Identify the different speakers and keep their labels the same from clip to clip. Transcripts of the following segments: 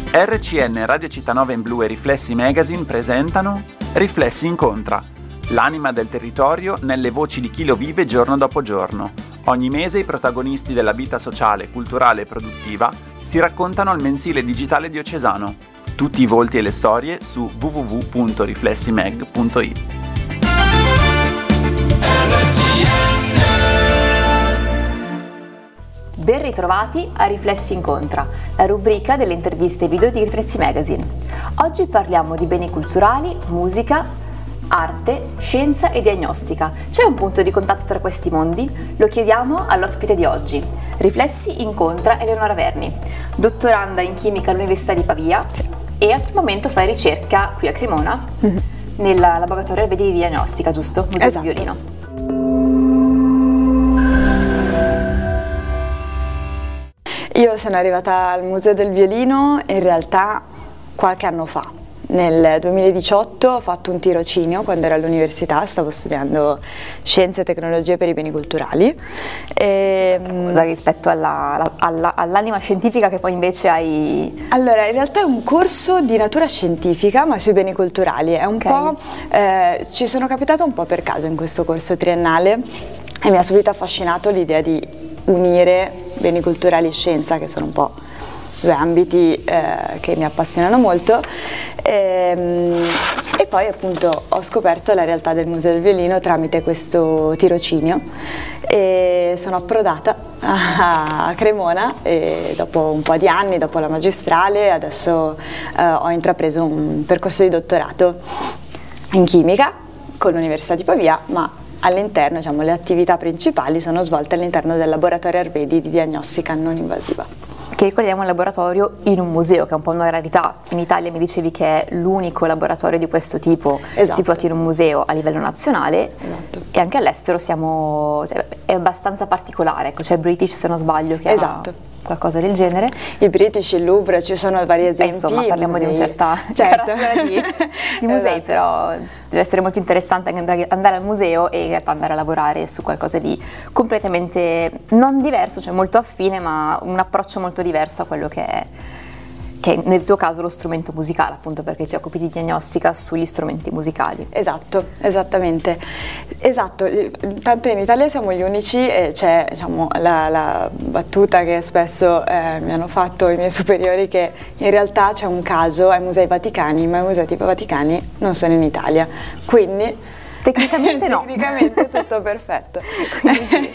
Speaker 1: RCN Radio Città 9 in Blu e Riflessi Magazine presentano Riflessi Incontra, l'anima del territorio nelle voci di chi lo vive giorno dopo giorno. Ogni mese i protagonisti della vita sociale, culturale e produttiva si raccontano al mensile digitale diocesano. Tutti i volti e le storie su www.riflessimag.it.
Speaker 2: Ben ritrovati a Riflessi Incontra, la rubrica delle interviste video di Riflessi Magazine. Oggi parliamo di beni culturali, musica, arte, scienza e diagnostica. C'è un punto di contatto tra questi mondi? Lo chiediamo all'ospite di oggi. Riflessi incontra Eleonora Verni, dottoranda in chimica all'Università di Pavia e al momento fa ricerca qui a Cremona nel laboratorio di diagnostica, giusto? Museo del Violino.
Speaker 3: Io sono arrivata al Museo del Violino in realtà qualche anno fa. Nel 2018 ho fatto un tirocinio quando ero all'università, stavo studiando Scienze e Tecnologie per i Beni Culturali.
Speaker 2: Cosa rispetto all'anima scientifica che poi invece hai?
Speaker 3: Allora, in realtà è un corso di natura scientifica ma sui beni culturali. È un po', ci sono capitata un po' per caso in questo corso triennale e mi ha subito affascinato l'idea di unire beni culturali e scienza, che sono un po' due ambiti che mi appassionano molto, e poi appunto ho scoperto la realtà del Museo del Violino tramite questo tirocinio e sono approdata a Cremona e dopo un po' di anni, dopo la magistrale, adesso ho intrapreso un percorso di dottorato in chimica con l'Università di Pavia, ma all'interno, diciamo, le attività principali sono svolte all'interno del laboratorio Arvedi di diagnostica non invasiva.
Speaker 2: Che ricordiamo un laboratorio in un museo, che è un po' una rarità. In Italia mi dicevi che è l'unico laboratorio di questo tipo situato in un museo a livello nazionale, e anche all'estero è abbastanza particolare. Ecco, c'è il British, se non sbaglio, che ha qualcosa del genere.
Speaker 3: Il British, il Louvre, ci sono vari esempi.
Speaker 2: Insomma, parliamo di una certa caratteristica di musei, però deve essere molto interessante anche andare al museo e in realtà andare a lavorare su qualcosa di completamente non diverso, cioè molto affine, ma un approccio molto diverso a quello che è nel tuo caso lo strumento musicale, appunto perché ti occupi di diagnostica sugli strumenti musicali.
Speaker 3: Esattamente. Tanto in Italia siamo gli unici e c'è, diciamo, la battuta che spesso mi hanno fatto i miei superiori, che in realtà c'è un caso ai Musei Vaticani, ma i Musei tipo Vaticani non sono in Italia, quindi
Speaker 2: tecnicamente no.
Speaker 3: Tecnicamente tutto perfetto.
Speaker 2: Sì.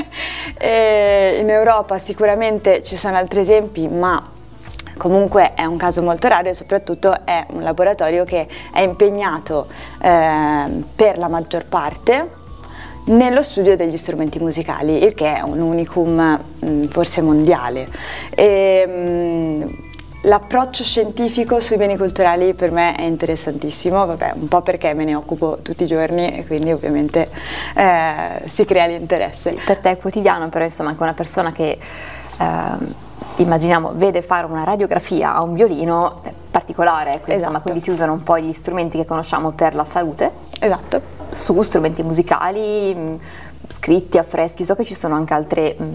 Speaker 3: E in Europa sicuramente ci sono altri esempi, ma comunque è un caso molto raro e soprattutto è un laboratorio che è impegnato per la maggior parte nello studio degli strumenti musicali, il che è un unicum forse mondiale. L'approccio scientifico sui beni culturali per me è interessantissimo, un po' perché me ne occupo tutti i giorni e quindi ovviamente si crea l'interesse.
Speaker 2: Sì, per te è quotidiano, però insomma anche una persona che immaginiamo vede fare una radiografia a un violino particolare, quindi si usano un po' gli strumenti che conosciamo per la salute su strumenti musicali, scritti, affreschi. So che ci sono anche altre